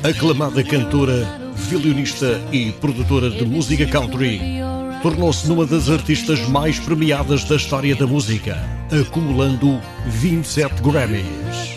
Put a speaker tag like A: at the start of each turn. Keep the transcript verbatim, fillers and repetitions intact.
A: Aclamada cantora, violinista e produtora de música country, tornou-se numa das artistas mais premiadas da história da música, acumulando vinte e sete Grammys.